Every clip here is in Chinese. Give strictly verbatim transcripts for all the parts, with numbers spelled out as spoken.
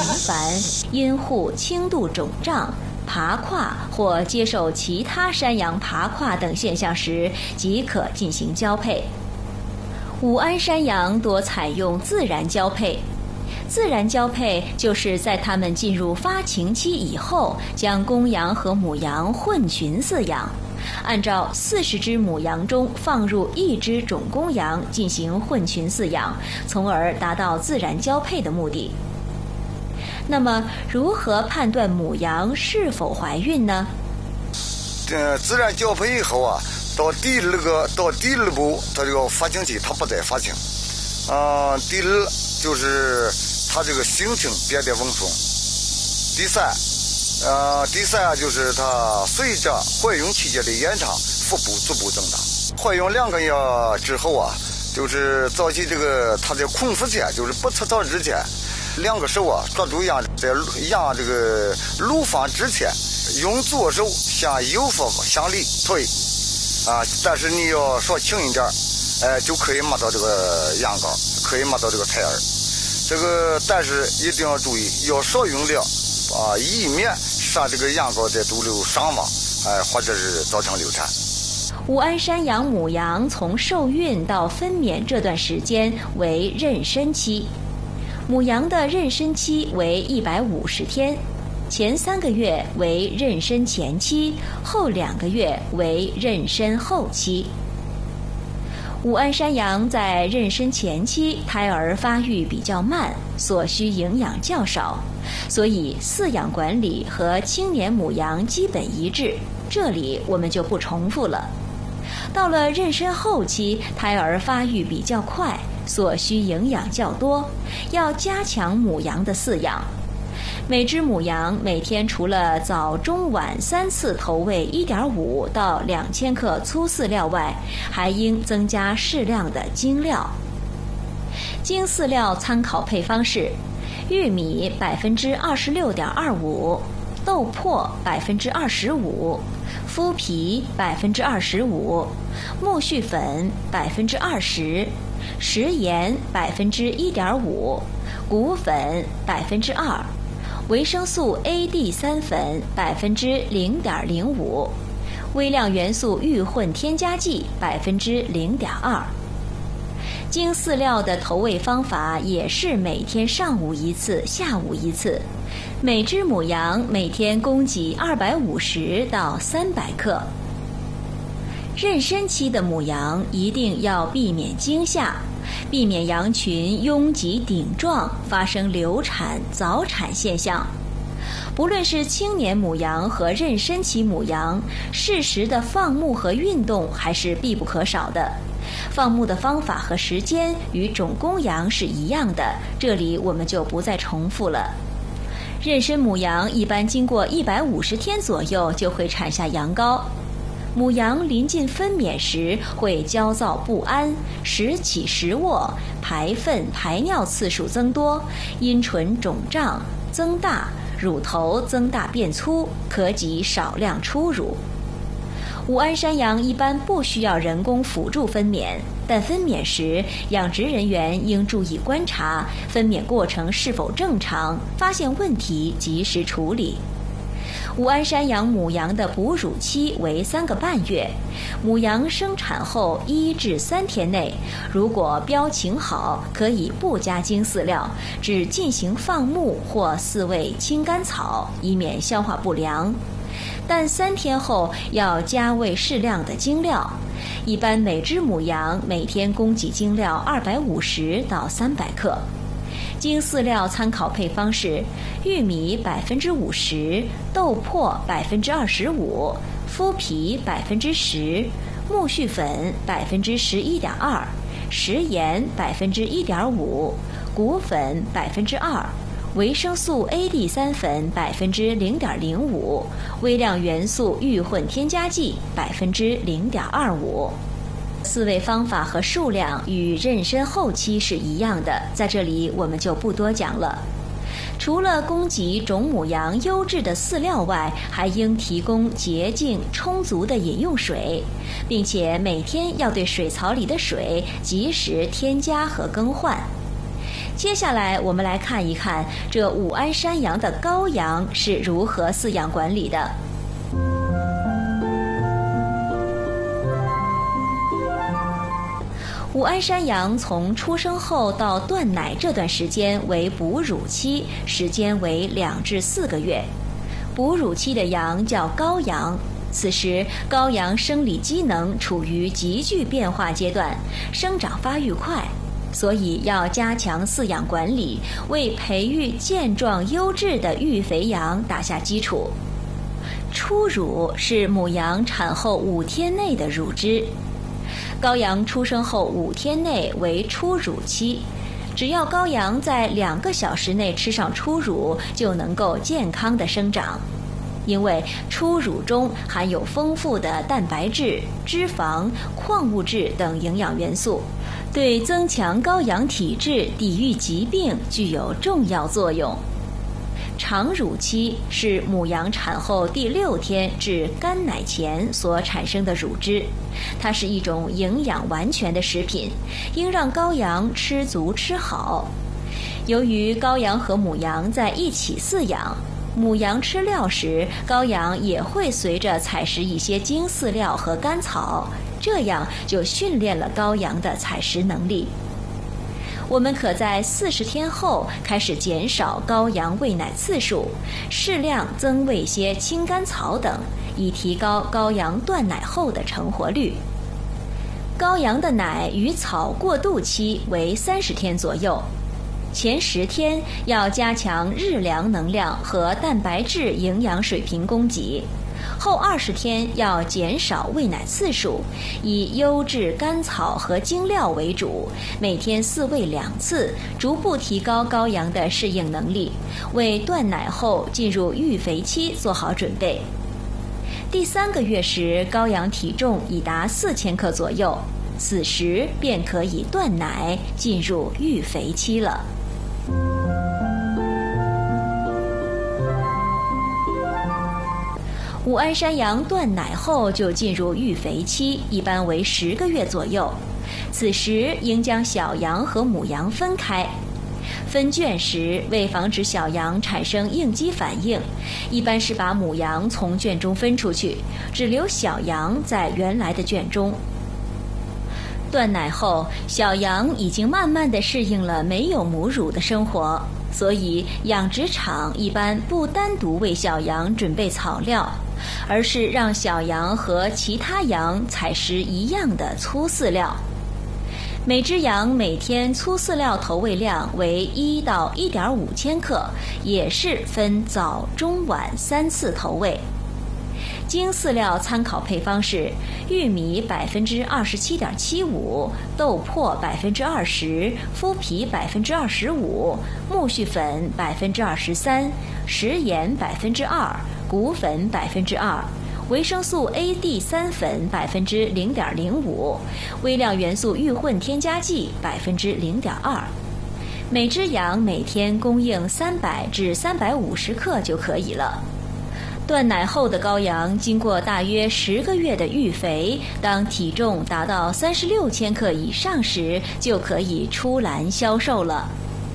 频繁，因护轻度肿胀、爬跨或接受其他山羊爬跨等现象时，即可进行交配。武安山羊多采用自然交配。自然交配就是在它们进入发情期以后，将公羊和母羊混群饲养，按照四十只母羊中放入一只种公羊进行混群饲养，从而达到自然交配的目的。那么，如何判断母羊是否怀孕呢？ 呃，自然交配以后啊，到第二个到第二步，它这个发情期它不再发情。啊、呃，第二就是它这个性情变得温顺。第三，呃，第三就是它随着怀孕期间的延长，腹部逐步增大。怀孕两个月之后啊，就是早期这个它在空腹前，就是不吃草之前，两个手啊抓住羊在羊这个乳房之前，用左手向右方向里推，啊，但是你要说轻一点，哎，就可以摸到这个羊羔，可以摸到这个胎儿。这个但是一定要注意，要少用量啊，以免使这个羊羔在肚里伤亡，哎，或者是造成流产。 武安山羊母羊从受孕到分娩这段时间为妊娠期，母羊的妊娠期为一百五十天，前三个月为妊娠前期，后两个月为妊娠后期。武安山羊在妊娠前期胎儿发育比较慢，所需营养较少，所以饲养管理和青年母羊基本一致，这里我们就不重复了。到了妊娠后期，胎儿发育比较快，所需营养较多，要加强母羊的饲养。每只母羊每天除了早中晚三次投喂一点五到两千克粗饲料外，还应增加适量的精料。精饲料参考配方是：玉米百分之二十六点二五，豆粕百分之二十五，麸皮百分之二十五，苜蓿粉百分之二十，食盐百分之一点五，谷粉百分之二。维生素 A D 三粉百分之零点零五，微量元素遇混添加剂百分之零点二。精饲料的投喂方法也是每天上午一次，下午一次。每只母羊每天供给二百五十到三百克。妊娠期的母羊一定要避免惊吓，避免羊群拥挤顶撞，发生流产、早产现象。不论是青年母羊和妊娠期母羊，适时的放牧和运动还是必不可少的。放牧的方法和时间与种公羊是一样的，这里我们就不再重复了。妊娠母羊一般经过一百五十天左右就会产下羊羔。母羊临近分娩时会焦躁不安，时起时卧，排粪排尿次数增多，阴唇肿胀增大，乳头增大变粗，可给少量初乳。武安山羊一般不需要人工辅助分娩，但分娩时养殖人员应注意观察分娩过程是否正常，发现问题及时处理。武安山羊母羊的哺乳期为三个半月，母羊生产后一至三天内，如果膘情好，可以不加精饲料，只进行放牧或饲喂青甘草，以免消化不良。但三天后要加喂适量的精料，一般每只母羊每天供给精料二百五十到三百克。精饲料参考配方是：玉米百分之五十，豆粕百分之二十五，麸皮百分之十，苜蓿粉百分之十一点二，食盐百分之一点五，谷粉百分之二，维生素 A D 三粉百分之零点零五，微量元素遇混添加剂百分之零点二五。饲喂方法和数量与妊娠后期是一样的，在这里我们就不多讲了。除了供给种母羊优质的饲料外，还应提供洁净充足的饮用水，并且每天要对水槽里的水及时添加和更换。 接下来我们来看一看这武安山羊的羔羊是如何饲养管理的。武安山羊从出生后到断奶这段时间为哺乳期，时间为两至四个月。哺乳期的羊叫羔羊，此时羔羊生理机能处于急剧变化阶段，生长发育快，所以要加强饲养管理，为培育健壮优质的育肥羊打下基础。初乳是母羊产后五天内的乳汁。羔羊出生后五天内为初乳期，只要羔羊在两个小时内吃上初乳，就能够健康的生长。因为初乳中含有丰富的蛋白质、脂肪、矿物质等营养元素，对增强羔羊体质、抵御疾病具有重要作用。长乳期是母羊产后第六天至干奶前所产生的乳汁，它是一种营养完全的食品，应让羔羊吃足吃好。由于羔羊和母羊在一起饲养，母羊吃料时，羔羊也会随着采食一些精饲料和干草，这样就训练了羔羊的采食能力。我们可在四十天后开始减少羔羊喂奶次数，适量增喂些青甘草等，以提高羔羊断奶后的成活率。羔羊的奶与草过渡期为三十天左右，前十天要加强日粮能量和蛋白质营养水平供给，后二十天要减少喂奶次数，以优质干草和精料为主，每天饲喂两次，逐步提高羔羊的适应能力，为断奶后进入育肥期做好准备。第三个月时，羔羊体重已达四千克左右，此时便可以断奶，进入育肥期了。武安山羊断奶后就进入育肥期，一般为十个月左右。此时应将小羊和母羊分开。分圈时，为防止小羊产生应激反应，一般是把母羊从圈中分出去，只留小羊在原来的圈中。断奶后，小羊已经慢慢地适应了没有母乳的生活，所以养殖场一般不单独为小羊准备草料，而是让小羊和其他羊采食一样的粗饲料。每只羊每天粗饲料投喂量为一到一点五千克，也是分早、中、晚三次投喂。精饲料参考配方是：玉米百分之二十七点七五，豆粕百分之二十，麸皮百分之二十五，苜蓿粉百分之二十三，食盐百分之二，谷粉百分之二。维生素 A D 三粉百分之零点零五，微量元素遇混添加剂百分之零点二。每只羊每天供应三百至三百五十克就可以了。断奶后的羔羊经过大约十个月的育肥，当体重达到三十六千克以上时，就可以出栏销售了。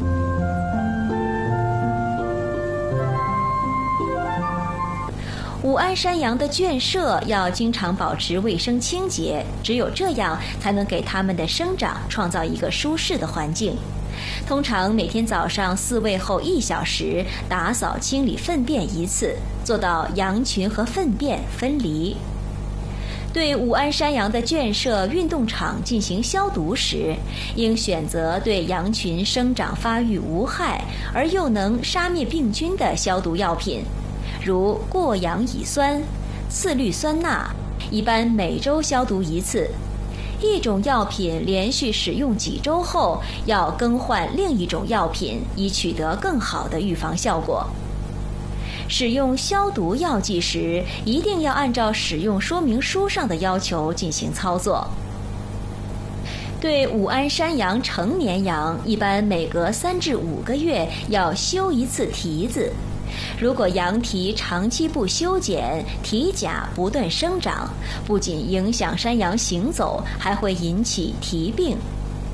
武安山羊的圈舍要经常保持卫生清洁，只有这样才能给它们的生长创造一个舒适的环境。通常每天早上饲喂后一小时，打扫清理粪便一次，做到羊群和粪便分离。对武安山羊的圈舍、运动场进行消毒时，应选择对羊群生长发育无害而又能杀灭病菌的消毒药品，如过氧乙酸、次氯酸钠，一般每周消毒一次。一种药品连续使用几周后，要更换另一种药品，以取得更好的预防效果。使用消毒药剂时，一定要按照使用说明书上的要求进行操作。对武安山羊成年羊，一般每隔三至五个月要修一次蹄子。如果羊蹄长期不修剪，蹄甲不断生长，不仅影响山羊行走，还会引起蹄病。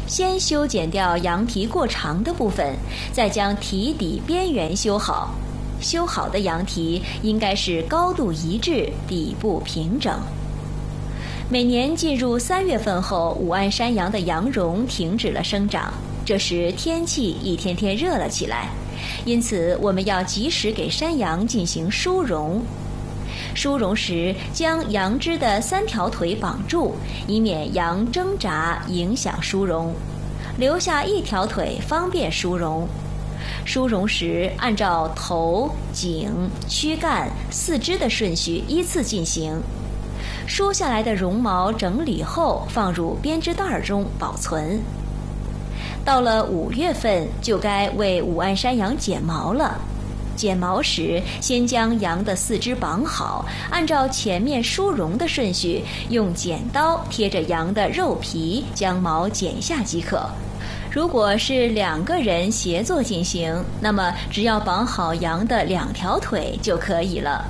先修剪掉羊蹄过长的部分，再将蹄底边缘修好。修好的羊蹄应该是高度一致，底部平整。每年进入三月份后，武安山羊的羊绒停止了生长，这时天气一天天热了起来，因此我们要及时给山羊进行梳绒。梳绒时，将羊只的三条腿绑住，以免羊挣扎影响梳绒，留下一条腿方便梳绒。梳绒时，按照头、颈、躯干、四肢的顺序依次进行。梳下来的绒毛整理后，放入编织袋中保存。到了五月份，就该为武安山羊剪毛了。剪毛时，先将羊的四肢绑好，按照前面梳绒的顺序，用剪刀贴着羊的肉皮将毛剪下即可。如果是两个人协作进行，那么只要绑好羊的两条腿就可以了。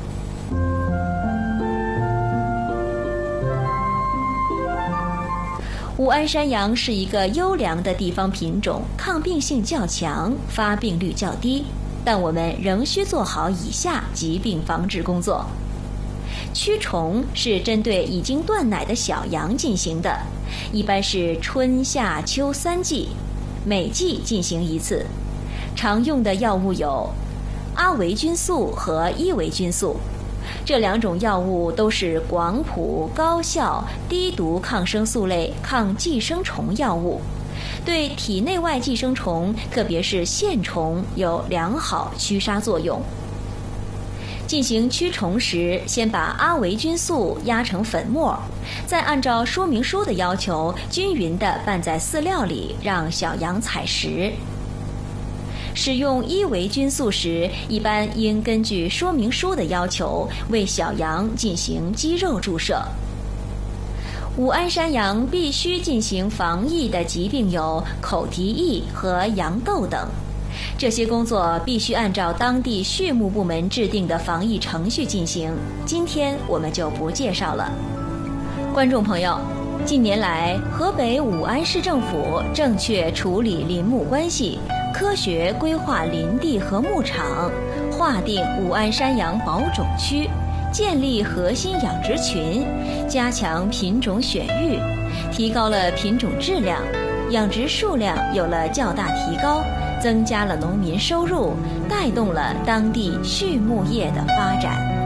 武安山羊是一个优良的地方品种，抗病性较强，发病率较低，但我们仍需做好以下疾病防治工作。驱虫是针对已经断奶的小羊进行的，一般是春夏秋三季，每季进行一次。常用的药物有阿维菌素和伊维菌素，这两种药物都是广谱、高效、低毒抗生素类抗寄生虫药物，对体内外寄生虫，特别是线虫有良好驱杀作用。进行驱虫时，先把阿维菌素压成粉末，再按照说明书的要求，均匀地拌在饲料里，让小羊采食。使用伊维菌素时，一般应根据说明书的要求，为小羊进行肌肉注射。武安山羊必须进行防疫的疾病有口蹄疫和羊痘等，这些工作必须按照当地畜牧部门制定的防疫程序进行，今天我们就不介绍了。观众朋友，近年来，河北武安市政府正确处理林牧关系，科学规划林地和牧场，划定武安山羊保种区，建立核心养殖群，加强品种选育，提高了品种质量，养殖数量有了较大提高，增加了农民收入，带动了当地畜牧业的发展。